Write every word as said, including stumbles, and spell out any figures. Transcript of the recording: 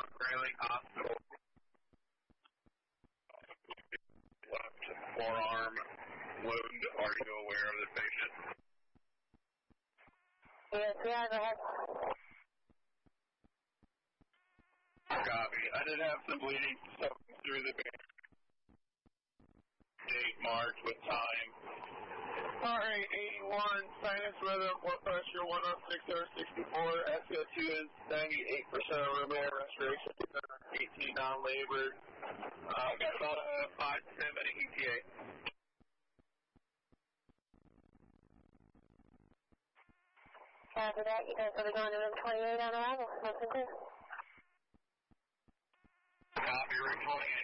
Mount Grayling Hospital. Left forearm wound. Are you aware of the patient? Yes, yeah, go ahead. Copy. I did have some bleeding soaking through the vein. Date marked with time. Heart rate eighty-one, sinus rhythm, blood pressure one oh six over sixty-four, S O two is ninety-eight percent of room air, respiration eighteen non-labored. Uh, got about a five to ten minute E T A. After that, you guys will be going to room twenty-eight on arrival. Nothing clear. Copy, room twenty-eight.